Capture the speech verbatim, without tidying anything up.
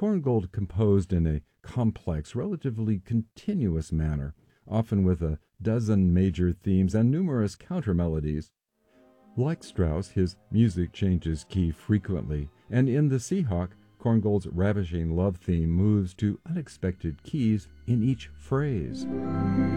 Korngold composed in a complex, relatively continuous manner, often with a dozen major themes and numerous counter-melodies. Like Strauss, his music changes key frequently, and in The Seahawk, Korngold's ravishing love theme moves to unexpected keys in each phrase.